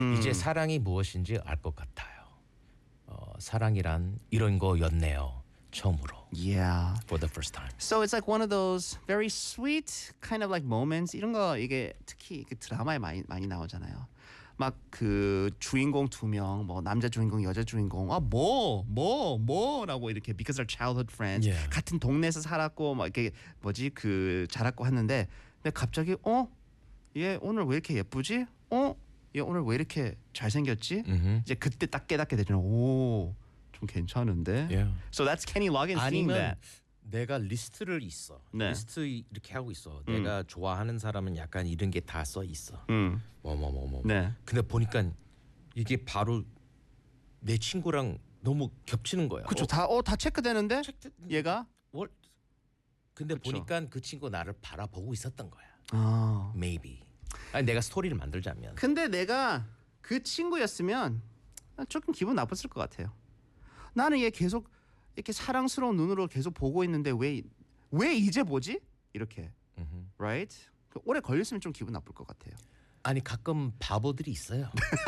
이제 사랑이 무엇인지 알 것 같아요. 사랑이란 이런 거였네요. 처음으로. Yeah. For the first time. So it's like one of those very sweet kind of like moments. 이런 거 이게 특히 그 드라마에 많이 나오잖아요. 막 그 주인공 두 명, 뭐 남자 주인공, 여자 주인공, 뭐라고 이렇게 because they're childhood friends, Yeah. 같은 동네에서 살았고, 막 이렇게 뭐지 그 자랐고 하는데, 근데 갑자기 얘 오늘 왜 이렇게 예쁘지? 얘 오늘 왜 이렇게 잘생겼지? 이제 그때 딱 깨닫게 되잖아요. 좀 괜찮은데. Yeah. So that's Kenny Loggins seeing 아니면 that. 내가 리스트를 있어. 네. 리스트 이렇게 하고 있어. 내가 좋아하는 사람은 약간 이런 게 다 써 있어. 뭐. 네. 근데 보니까 이게 바로 내 친구랑 너무 겹치는 거야. 그렇죠. 다 체크되는데 얘가 근데 그쵸. 보니까 그 친구 나를 바라보고 있었던 거야. Maybe. 아니 내가 스토리를 만들자면. 근데 내가 그 친구였으면 조금 기분 나빴을 것 같아요. 나는 얘 계속 이렇게 사랑스러운 눈으로 계속 보고 있는데 왜 이제 보지? 이렇게. Right? 오래 걸렸으면 좀 기분 나쁠 것 같아요. 아니 가끔 바보들이 있어요.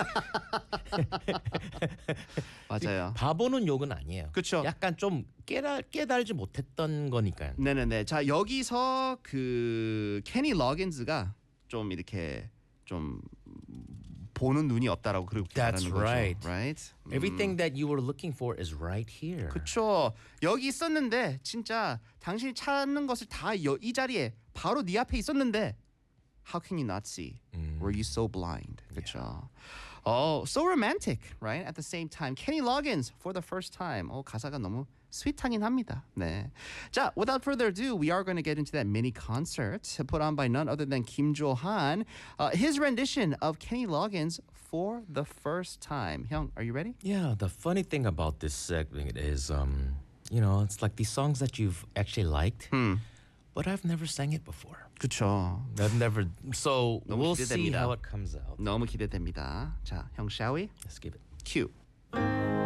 맞아요. 바보는 욕은 아니에요. 그쵸. 약간 좀 깨달지 못했던 거니까요. 네네네. 자 여기서 그 케니 러긴즈가 좀 이렇게 좀 보는 눈이 없다라고 그렇게 That's 말하는 right. 거죠. Right? Everything that you were looking for is right here. 그쵸. 여기 있었는데 진짜 당신이 찾는 것을 다 이 자리에 바로 네 앞에 있었는데 How can you not see? Were you so blind? 그쵸. So romantic, right? At the same time, Kenny Loggins for the first time. 가사가 너무 스윗하긴 합니다. 네. 자, without further ado, we are going to get into that mini concert put on by none other than Kim Jo-han. His rendition of Kenny Loggins for the first time. 형, are you ready? Yeah, the funny thing about this segment is, it's like these songs that you've actually liked, but I've never sang it before. 그쵸. I've never. So 너무 we'll see 기대됩니다. how it comes out. 너무 기대됩니다. 자, 형, shall we? Let's give it. Cue.